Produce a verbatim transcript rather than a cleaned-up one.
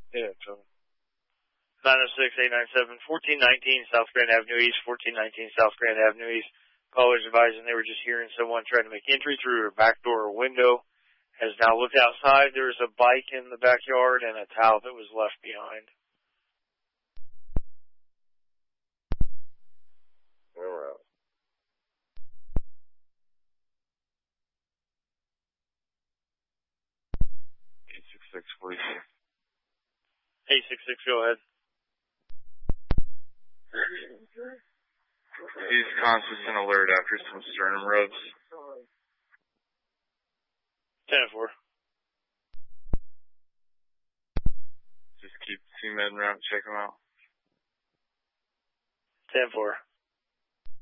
Yeah, tell me. nine oh six, eight nine seven, fourteen nineteen South Grand Avenue East, fourteen nineteen South Grand Avenue East. Callers advising they were just hearing someone trying to make entry through a back door or window. Has now looked outside. There was a bike in the backyard and a towel that was left behind. Where we're at. eight six six, forty-six. eight six six, go ahead. He's constant alert after some sternum rubs. ten four. Just keep C-Med around, check him out. ten four.